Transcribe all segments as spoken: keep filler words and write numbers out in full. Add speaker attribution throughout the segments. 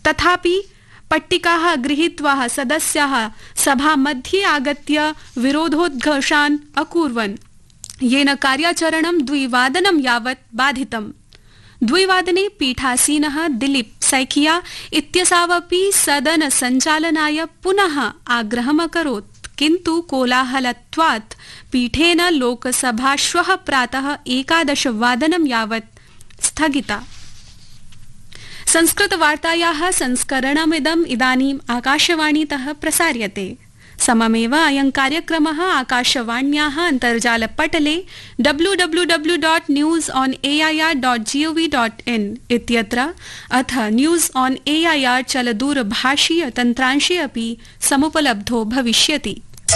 Speaker 1: तथापि पट्टिकाः गृहीत्वा सदस्याः सभामध्ये आगत्य विरोधोद्घोषान् अकुर्वन्, येन कार्याचरणं द्विवादनं यावत् बाधितम्। द्विवादने पीठासीनः दिलीप सैकिया इत्यसावपि सदन सञ्चालनाय पुनः आग्रहम् अकरोत्, किन्तु कोलाहलत्वात् पीठेन लोकसभा श्वः प्रातः एकादशवादनं यावत् स्थगिता। संस्कृतवार्तायाः संस्करणमिदम् इदानीम् आकाशवाणीतः प्रसार्यते। सममेव अयं कार्यक्रमः आकाशवाण्याः अन्तर्जालपटले W W W dot news on A I R dot G O V dot in इत्यत्र अथ news on A I R चलदूरभाषीय तन्त्रांशे अपि समुपलब्धो भविष्यति।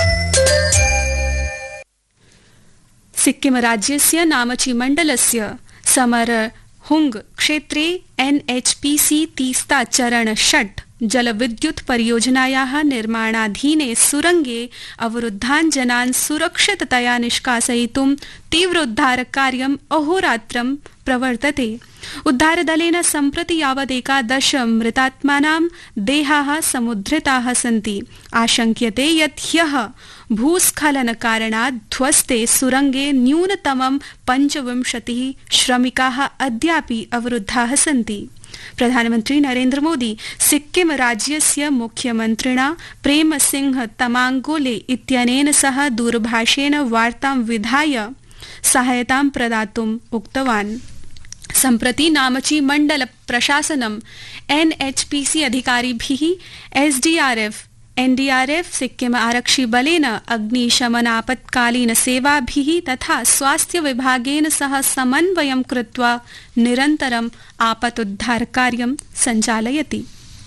Speaker 1: सिक्किम राज्यस्य नामची मण्डलस्य समरहुंग क्षेत्रे N H P C Teesta चरण षट् जलविद्युत् परियोजनायाः निर्माणाधीने सुरंगे अवरुद्धान् जनान् सुरक्षिततया निष्कासयितुं तीव्रोद्धारकार्यम् अहोरात्रं प्रवर्तते। उद्धारदलेन सम्प्रति यावत् एकादश मृतात्मानां देहाः समुद्धृताः सन्ति। आशंक्यते यत् ह्यः भूस्खलनकारणात् ध्वस्ते सुरंगे न्यूनतमं पञ्चविंशतिः श्रमिकाः अद्यापि अवरुद्धाः सन्ति। प्रधानमन्त्री नरेन्द्र मोदी सिक्किम राज्यस्य मुख्यमन्त्रिणा प्रेम सिंह तमांगोले इत्यनेन सह दूरभाषेण वार्तां विधाय सहायतां प्रदातुम् उक्तवान्। सम्प्रति नामची मण्डल प्रशासनम् N H P C अधिकारिभिः S D R F N D R F Sikkim आरक्षि बलेन अग्निशमनापत्कालीन सेवाभिः तथा स्वास्थ्य विभागेन सह समन्वयं कृत्वा निरन्तरम् आपतोद्धार कार्यं सञ्चालयति।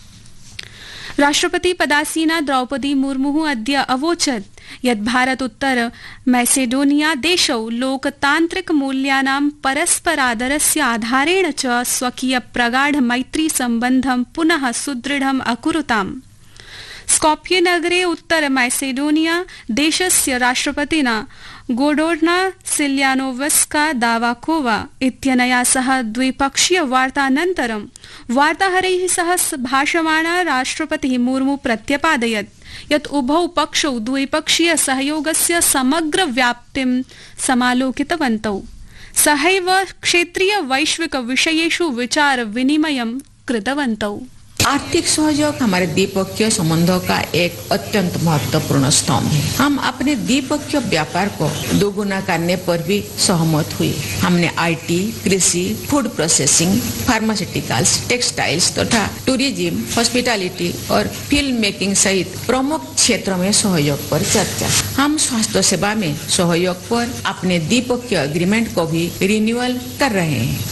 Speaker 1: राष्ट्रपति पदासीना द्रौपदी मुर्मु अद्य अवोचत् यत् भारत उत्तर मैसेडोनिया देशौ लोकतान्त्रिक मूल्यानां परस्परादरस्य आधारेण च स्वकीय प्रगाढ मैत्री सम्बन्धं पुनः सुदृढम् अकुरुताम्। स्कॉप्ये नगरे उत्तर मैसेडोनिया देशस्य राष्ट्रपतिना गोडोर्ना सिल्यानोवस्का दावाकोवा इत्यनया सह द्विपक्षीय वार्तानन्तरं वार्ताहरैः सह भाषमाणा राष्ट्रपतिः मुर्मु प्रत्यपादयत् यत् उभौ पक्षौ द्विपक्षीय सहयोगस्य समग्र व्याप्तिं समालोकितवन्तौ। सहैव क्षेत्रीय वैश्विक विषयेषु विचार विनिमयं कृतवन्तौ।
Speaker 2: आर्थिक सहयोग हमारे द्विपक्षीय संबंधों का एक अत्यंत महत्वपूर्ण स्तंभ है। हम अपने द्विपक्षीय व्यापार को दोगुना करने पर भी सहमत हुए। हमने आईटी, कृषि, फूड प्रोसेसिंग, फार्मास्यूटिकल्स, टेक्सटाइल्स तथा टूरिज्म, हॉस्पिटैलिटी और फिल्म मेकिंग सहित प्रमुख क्षेत्रों में सहयोग पर चर्चा। हम स्वास्थ्य सेवा में सहयोग पर अपने द्विपक्षीय एग्रीमेंट को भी रिन्यूअल कर रहे हैं।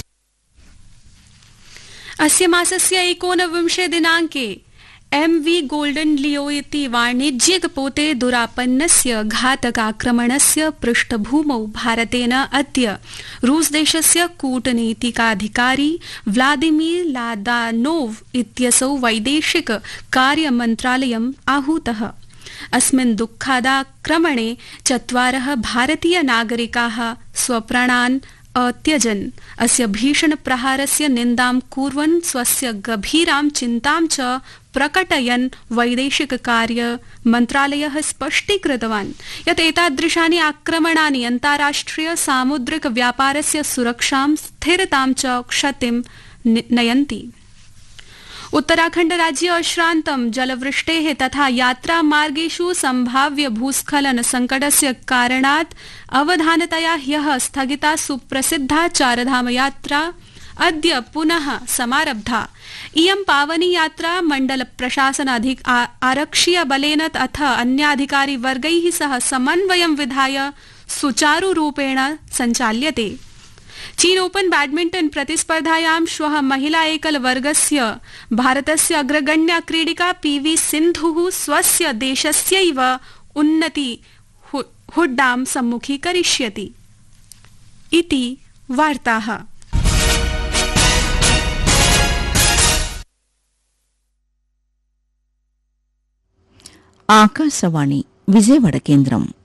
Speaker 1: अस्य मासस्य एकोनविंशे दिनाङ्के एम वी गोल्डन लियो इति वाणिज्यिकपोते दुरापन्नस्य घातकाक्रमणस्य पृष्ठभूमौ भारतेन अद्य रूसदेशस्य कूटनीतिकाधिकारी व्लादिमीर लादानोव इत्यसौ वैदेशिक कार्यमन्त्रालयम् आहूतः। अस्मिन् दुःखादाक्रमणे चत्वारः भारतीय नागरिकाः स्वप्राणान् अत्यजन्। अस्य भीषण प्रहारस्य निन्दां कुर्वन् स्वस्य गभीरां चिन्तां च प्रकटयन् वैदेशिक कार्य मन्त्रालयः स्पष्टीकृतवान् यत् एतादृशानि आक्रमणानि अन्ताराष्ट्रिय सामुद्रिक व्यापारस्य सुरक्षां स्थिरतां च क्षतिं नयन्ति। उत्तराखण्ड राज्ये अश्रान्तं जलवृष्टेः तथा यात्रामार्गेषु सम्भाव्य भूस्खलन संकटस्य कारणात् अवधानतया ह्यः स्थगिता सुप्रसिद्धा चारधाम यात्रा अद्य पुनः समारब्धा। इयं पावनी यात्रा मण्डल प्रशासन आरक्षीय बलेन तथा अन्याधिकारिवर्गैः सह समन्वयं विधाय सुचारुरूपेण सञ्चाल्यते। चीन ओपन बैडमिंटन प्रतिस्पर्धायां श्वः महिला एकल वर्गस्य भारतस्य अग्रगण्या क्रीडिका पी वी सिन्धुः स्वस्य देशस्यैव उन्नति हुड्डां सम्मुखीकरिष्यति इति वार्ताः।
Speaker 3: ఆకాశవాణి విజయవాడ కేంద్రం